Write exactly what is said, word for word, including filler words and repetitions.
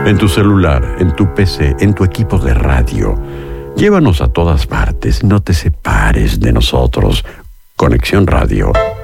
en tu celular, en tu P C, en tu equipo de radio. Llévanos a todas partes, no te separes de nosotros. Conexión Radio.